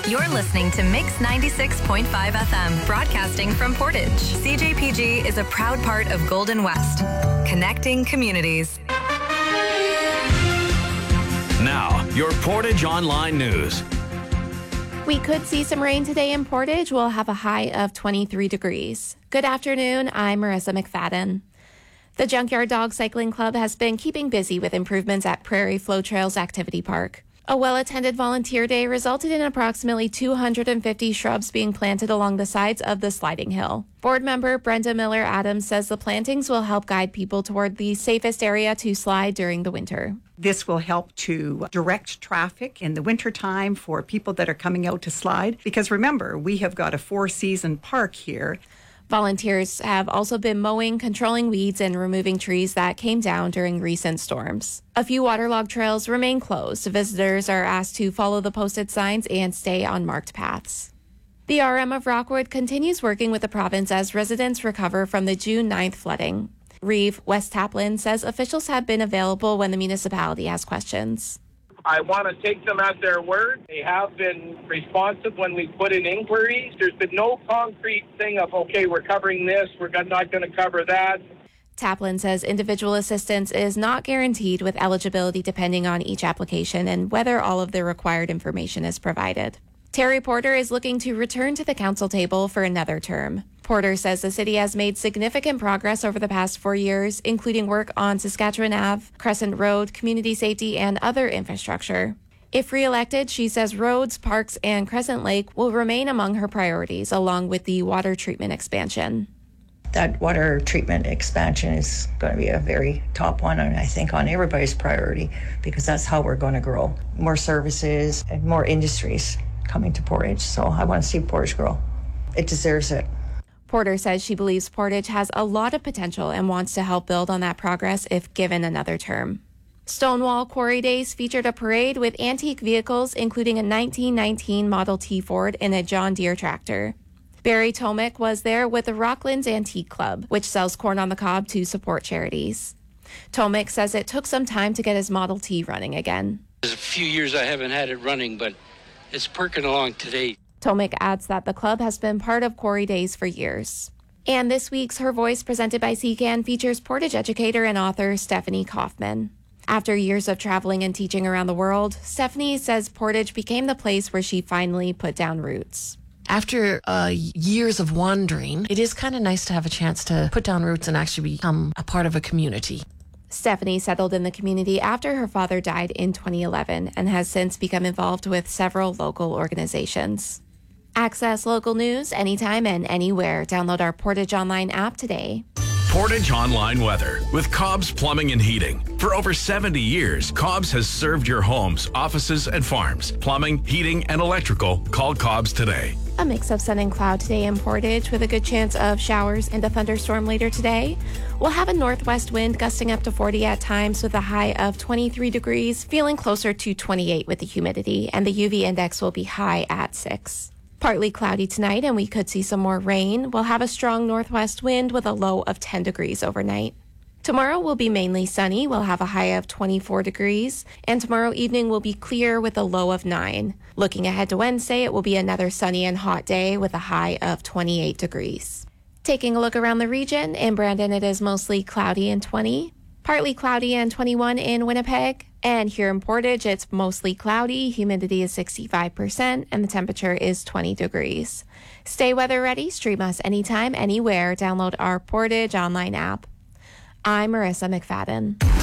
You're listening to Mix 96.5 FM, broadcasting from Portage. CJPG is a proud part of Golden West, connecting communities. Now, your Portage Online News. We could see some rain today in Portage. We'll have a high of 23 degrees. Good afternoon. I'm Marissa McFadden. The Junkyard Dog Cycling Club has been keeping busy with improvements at Prairie Flow Trails Activity Park. A well-attended volunteer day resulted in approximately 250 shrubs being planted along the sides of the sliding hill. Board member Brenda Miller-Adams says the plantings will help guide people toward the safest area to slide during the winter. This will help to direct traffic in the wintertime for people that are coming out to slide. Because remember, we have got a four-season park here. Volunteers have also been mowing, controlling weeds, and removing trees that came down during recent storms. A few waterlogged trails remain closed. Visitors are asked to follow the posted signs and stay on marked paths. The RM of Rockwood continues working with the province as residents recover from the June 9th flooding. Reeve West Taplin says officials have been available when the municipality has questions. I want to take them at their word. They have been responsive when we put in inquiries. There's been no concrete thing of, okay, we're covering this, we're not going to cover that. Taplin says individual assistance is not guaranteed, with eligibility depending on each application and whether all of the required information is provided. Terry Porter is looking to return to the council table for another term. Porter says the city has made significant progress over the past 4 years, including work on Saskatchewan Ave, Crescent Road, community safety, and other infrastructure. If re-elected, she says roads, parks, and Crescent Lake will remain among her priorities, along with the water treatment expansion. That water treatment expansion is going to be a very top one, and I think on everybody's priority, because that's how we're going to grow. More services and more industries coming to Portage, so I want to see Portage grow. It deserves it. Porter says she believes Portage has a lot of potential and wants to help build on that progress if given another term. Stonewall Quarry Days featured a parade with antique vehicles, including a 1919 Model T Ford and a John Deere tractor. Barry Tomick was there with the Rocklands Antique Club, which sells corn on the cob to support charities. Tomick says it took some time to get his Model T running again. There's a few years I haven't had it running, but it's perking along today. Tomick adds that the club has been part of Quarry Days for years. And this week's Her Voice, presented by CCAN, features Portage educator and author Stephanie Kaufman. After years of traveling and teaching around the world, Stephanie says Portage became the place where she finally put down roots. After years of wandering, it is kind of nice to have a chance to put down roots and actually become a part of a community. Stephanie settled in the community after her father died in 2011 and has since become involved with several local organizations. Access local news anytime and anywhere. Download our Portage Online app today. Portage Online Weather with Cobb's Plumbing and Heating. For over 70 years, Cobb's has served your homes, offices, and farms. Plumbing, heating, and electrical. Call Cobb's today. A mix of sun and cloud today in Portage, with a good chance of showers and a thunderstorm later today. We'll have a northwest wind gusting up to 40 at times, with a high of 23 degrees, feeling closer to 28 with the humidity, and the UV index will be high at 6. Partly cloudy tonight, and we could see some more rain. We'll have a strong northwest wind with a low of 10 degrees overnight. Tomorrow will be mainly sunny. We'll have a high of 24 degrees, and tomorrow evening will be clear with a low of 9. Looking ahead to Wednesday, it will be another sunny and hot day with a high of 28 degrees. Taking a look around the region, in Brandon it is mostly cloudy and 20. Partly cloudy and 21 in Winnipeg. And here in Portage, it's mostly cloudy, humidity is 65%, and the temperature is 20 degrees. Stay weather ready, stream us anytime, anywhere. Download our Portage Online app. I'm Marissa McFadden.